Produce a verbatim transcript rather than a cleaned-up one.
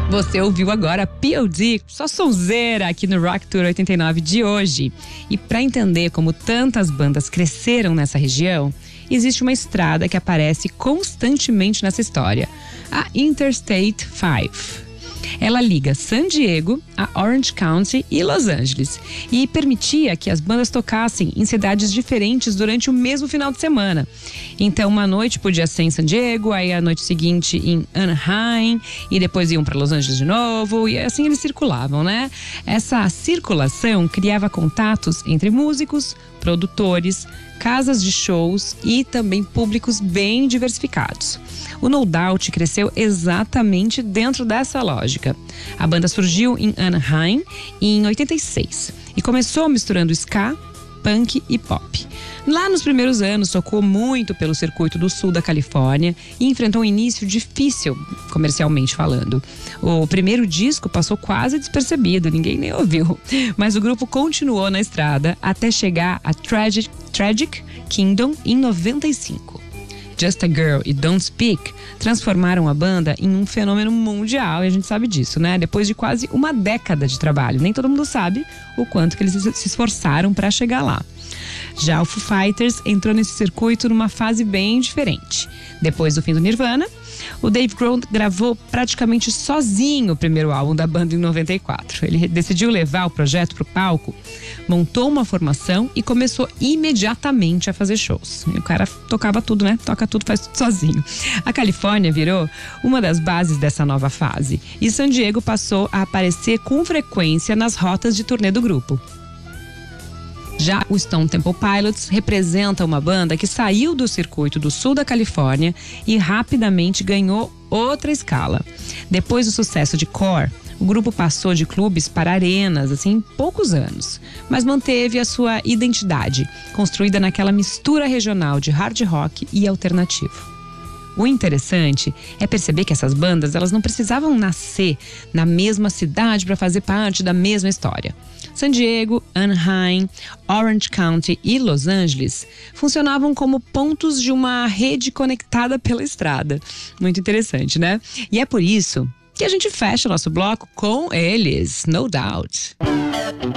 Você ouviu agora P O D, só sonzeira aqui no Rock Tour oitenta e nove de hoje. E para entender como tantas bandas cresceram nessa região, existe uma estrada que aparece constantemente nessa história, a Interstate cinco. Ela liga San Diego a Orange County e Los Angeles e permitia que as bandas tocassem em cidades diferentes durante o mesmo final de semana. Então, uma noite podia ser em San Diego, aí a noite seguinte em Anaheim e depois iam para Los Angeles de novo e assim eles circulavam, né? Essa circulação criava contatos entre músicos, produtores, casas de shows e também públicos bem diversificados. O No Doubt cresceu exatamente dentro dessa lógica. A banda surgiu em Anaheim em oitenta e seis e começou misturando ska, punk e pop. Lá nos primeiros anos, tocou muito pelo circuito do sul da Califórnia e enfrentou um início difícil, comercialmente falando. O primeiro disco passou quase despercebido, ninguém nem ouviu. Mas o grupo continuou na estrada até chegar a Tragic, Tragic Kingdom em noventa e cinco. Just a Girl e Don't Speak transformaram a banda em um fenômeno mundial, e a gente sabe disso, né? Depois de quase uma década de trabalho. Nem todo mundo sabe o quanto que eles se esforçaram para chegar lá. Já o Foo Fighters entrou nesse circuito numa fase bem diferente. Depois do fim do Nirvana, o Dave Grohl gravou praticamente sozinho o primeiro álbum da banda em noventa e quatro. Ele decidiu levar o projeto para o palco, montou uma formação e começou imediatamente a fazer shows. E o cara tocava tudo, né? Toca tudo, faz tudo sozinho. A Califórnia virou uma das bases dessa nova fase e San Diego passou a aparecer com frequência nas rotas de turnê do grupo. Já o Stone Temple Pilots representa uma banda que saiu do circuito do sul da Califórnia e rapidamente ganhou outra escala. Depois do sucesso de Core, o grupo passou de clubes para arenas, assim, em poucos anos, mas manteve a sua identidade, construída naquela mistura regional de hard rock e alternativo. O interessante é perceber que essas bandas elas não precisavam nascer na mesma cidade para fazer parte da mesma história. San Diego, Anaheim, Orange County e Los Angeles funcionavam como pontos de uma rede conectada pela estrada. Muito interessante, né? E é por isso que a gente fecha o nosso bloco com eles, No Doubt.